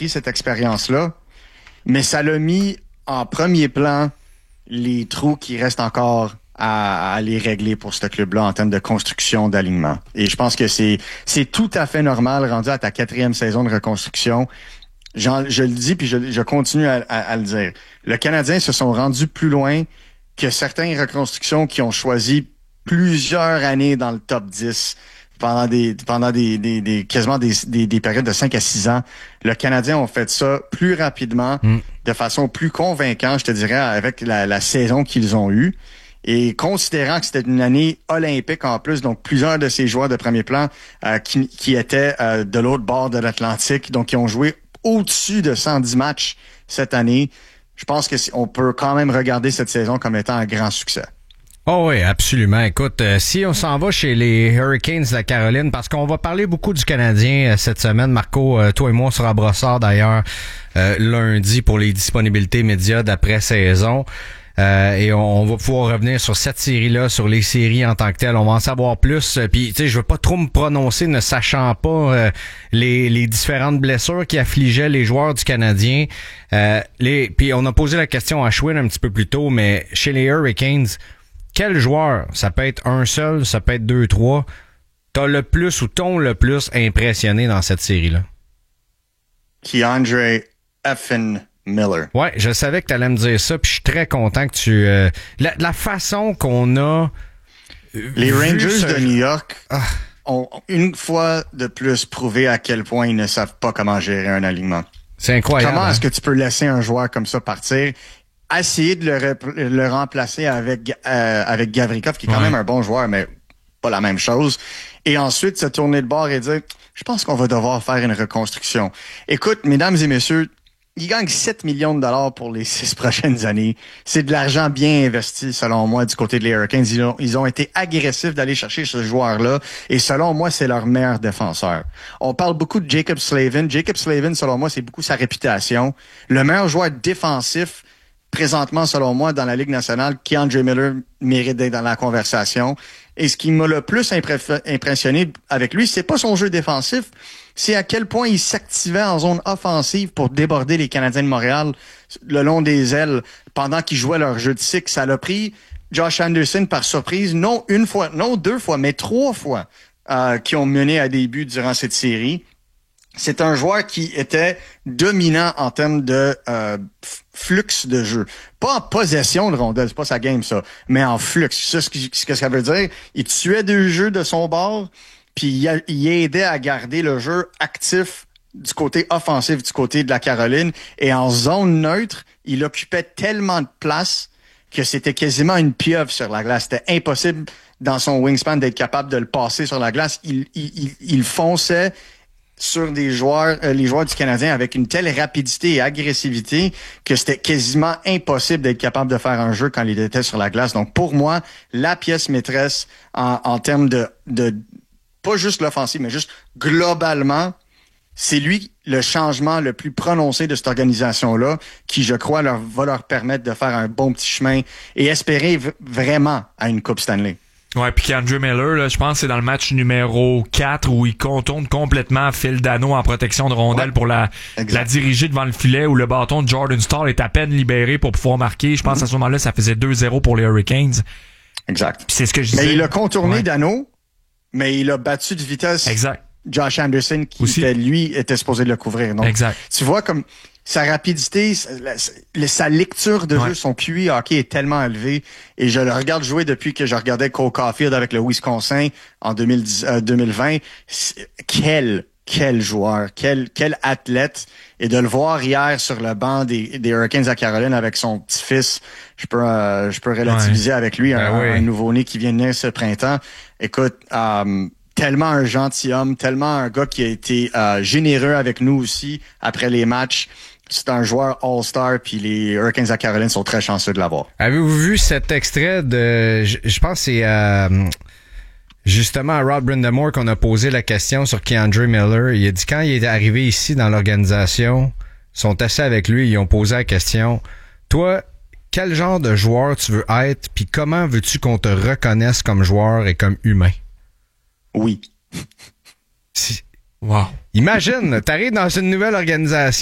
appris cette expérience-là, mais ça l'a mis en premier plan les trous qui restent encore à aller régler pour ce club-là en termes de construction d'alignement. Et je pense que c'est tout à fait normal, rendu à ta 4e saison de reconstruction. Je le dis, puis je continue à le dire. Le Canadien se sont rendus plus loin que certaines reconstructions qui ont choisi plusieurs années dans le top 10 pendant quasiment des périodes de 5 à 6 ans. Le Canadien ont fait ça plus rapidement, de façon plus convaincante, je te dirais, avec la saison qu'ils ont eue. Et considérant que c'était une année olympique en plus, donc plusieurs de ces joueurs de premier plan qui étaient de l'autre bord de l'Atlantique, donc qui ont joué au-dessus de 110 matchs cette année, je pense que on peut quand même regarder cette saison comme étant un grand succès. Oh oui, absolument. Écoute, si on s'en va chez les Hurricanes de la Caroline, parce qu'on va parler beaucoup du Canadien cette semaine, Marco, toi et moi, on sera brossard d'ailleurs lundi pour les disponibilités médias d'après-saison. Et on va pouvoir revenir sur cette série-là, sur les séries en tant que telles. On va en savoir plus. Puis, tu sais, je veux pas trop me prononcer ne sachant pas les différentes blessures qui affligeaient les joueurs du Canadien. Puis on a posé la question à Schwinn un petit peu plus tôt, mais chez les Hurricanes, quel joueur, ça peut être un seul, ça peut être 2, 3, t'ont le plus impressionné dans cette série-là? K'Andre Miller. Ouais, je savais que tu allais me dire ça, puis je suis très content que tu... la façon qu'on a... Les Rangers de New York ont une fois de plus prouvé à quel point ils ne savent pas comment gérer un alignement. C'est incroyable. Comment est-ce que tu peux laisser un joueur comme ça partir, essayer de le remplacer avec Gavrikov, qui est quand même un bon joueur, mais pas la même chose, et ensuite se tourner de bord et dire « Je pense qu'on va devoir faire une reconstruction. » Écoute, mesdames et messieurs, ils gagnent 7 millions de dollars pour les 6 prochaines années. C'est de l'argent bien investi, selon moi, du côté des Hurricanes. Ils ont été agressifs d'aller chercher ce joueur-là. Et selon moi, c'est leur meilleur défenseur. On parle beaucoup de Jaccob Slavin. Jaccob Slavin, selon moi, c'est beaucoup sa réputation. Le meilleur joueur défensif, présentement, selon moi, dans la Ligue nationale, K'Andre Miller mérite d'être dans la conversation. Et ce qui m'a le plus impressionné avec lui, c'est pas son jeu défensif, c'est à quel point il s'activait en zone offensive pour déborder les Canadiens de Montréal le long des ailes pendant qu'ils jouaient leur jeu de cycle. Ça l'a pris Josh Anderson par surprise, non une fois, non 2 fois, mais 3 fois qui ont mené à des buts durant cette série. C'est un joueur qui était dominant en termes de flux de jeu. Pas en possession de rondelle, c'est pas sa game ça, mais en flux. C'est ce que ça veut dire. Il tuait 2 jeux de son bord, puis il aidait à garder le jeu actif du côté offensif du côté de la Caroline. Et en zone neutre, il occupait tellement de place que c'était quasiment une pieuvre sur la glace. C'était impossible dans son wingspan d'être capable de le passer sur la glace. Il fonçait sur des joueurs, les joueurs du Canadien avec une telle rapidité et agressivité que c'était quasiment impossible d'être capable de faire un jeu quand il était sur la glace. Donc pour moi, la pièce maîtresse en termes de pas juste l'offensive, mais juste globalement, c'est lui le changement le plus prononcé de cette organisation-là qui, je crois, va leur permettre de faire un bon petit chemin et espérer vraiment à une Coupe Stanley. Ouais, puis K'Andre Miller, là, je pense que c'est dans le match numéro 4 où il contourne complètement Phil Dano en protection de rondelle pour la diriger devant le filet, où le bâton de Jordan Staal est à peine libéré pour pouvoir marquer. Je pense à ce moment-là, ça faisait 2-0 pour les Hurricanes. Exact. Puis c'est ce que je disais. Mais il a contourné Dano, mais il a battu de vitesse Josh Anderson qui était supposé le couvrir. Donc, tu vois comme sa rapidité, sa lecture de jeu, son QI hockey est tellement élevé. Et je le regarde jouer depuis que je regardais Cole Caulfield avec le Wisconsin en 2020. Quel joueur, quel athlète. Et de le voir hier sur le banc des Hurricanes à Caroline avec son petit-fils, je peux relativiser avec lui, un nouveau-né qui vient de naître ce printemps. Écoute, tellement un gentilhomme, tellement un gars qui a été généreux avec nous aussi après les matchs. C'est un joueur All-Star, puis les Hurricanes à Caroline sont très chanceux de l'avoir. Avez-vous vu cet extrait de... Je pense que c'est justement à Rod Brind'Amour qu'on a posé la question sur K'Andre Miller. Il a dit quand il est arrivé ici dans l'organisation, ils sont assis avec lui, ils ont posé la question, toi, quel genre de joueur tu veux être, puis comment veux-tu qu'on te reconnaisse comme joueur et comme humain? Oui. Wow. Imagine, t'arrives dans une nouvelle organisation.